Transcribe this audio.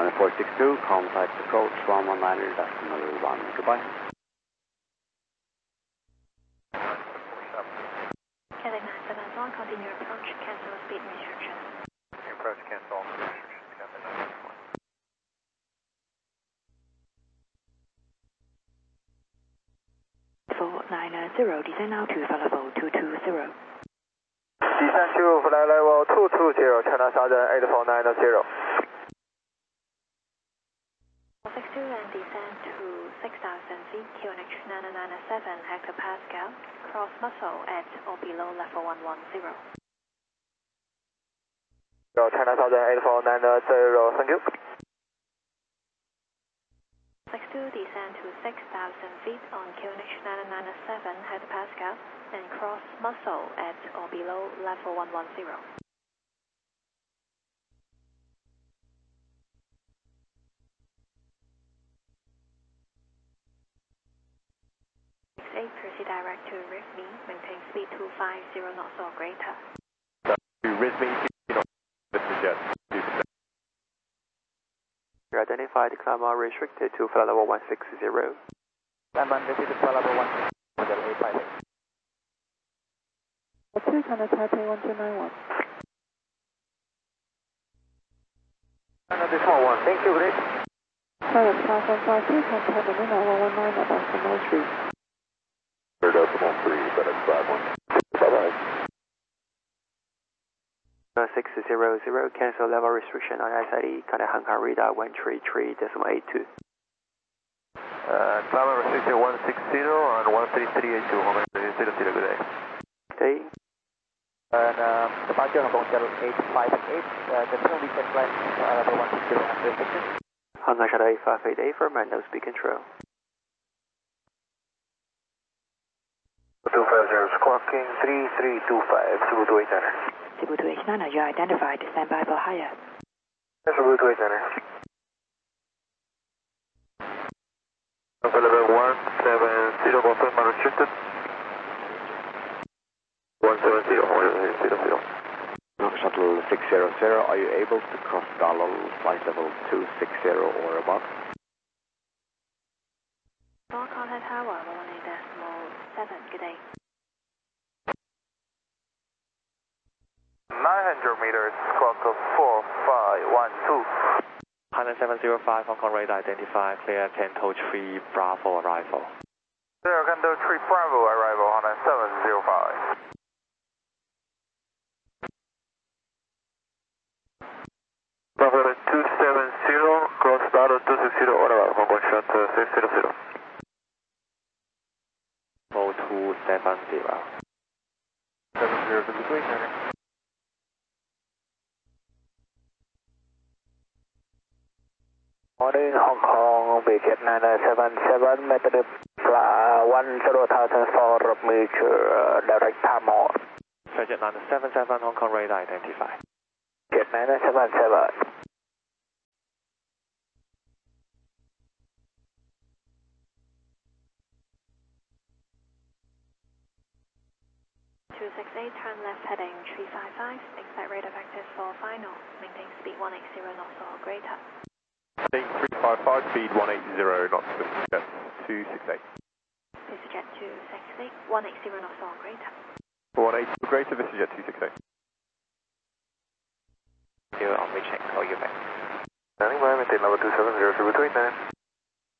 462, contact approach 119.1, goodbye. Quebec 971, continue approach, cancel speed restriction. Approach, cancel restrictions, Quebec 971. 490, descend now to flight level 220. Descend to flight level 220, China Southern 8490. 462 and descend to 6,000 feet, QNH 997 hectopascal, cross muzzle at or below level 110. China Southern 8490, thank you. 62 descend to 6,000 feet on QNH 997 hectopascal and cross muzzle at or below level 110. 68, proceed direct to RISME, maintain speed 250 knots or greater. To RISME, this is jet. You identified climb restricted to flight level 160. Climb restricted to flight level 160, 858. 2 China Taipei 1291. China Default 1, thank you, great. Pilot 5152, contact Manila 119 at Decimal 3. Decimal 3, FedEx 51. Bye-bye. 600, cancel level restriction on SID, contact Hong Kong radar 133.82. Climb restricted 160 on 13382, Hong Kong 0, good day. Okay. And departure Hong Kong Shuttle 858, the penalty can flight level 160 after restriction. Hong Kong Shuttle 8588 for Mando speed control. 250, squawking 3325, Cebu 28 Center. Cebu 28 Nana, you are identified, stand by for higher. Cebu 28 Center. Level 170, confirm unrestricted. 170, Shuttle 600, are you able to cross Dalo flight level 260 or above? All contact tower 118.7, good day. 900 meters, squawk 4512. Pilot 705, Hong Kong radar identified, clear Canto 3 Bravo arrival. Clear Canto 3 Bravo arrival, Honda 705. Bravo 270, cross Dalo 260, order Hong Kong shot 600. 0270. 70 between center. Morning, Hong Kong, Beijing 977, method 10,000 for meter, direct time on. Jet 977, Hong Kong radar identified. Jet 977. 268, turn left heading 355, expect rate of active for final, maintain speed 180 knots or greater. 355, speed 180 knots, jet 268. This is jet 268, 180 knots or greater. 180 greater, this is jet 268. Here on recheck, call you back. Standing by, maintain level 270, Cebu 28 9.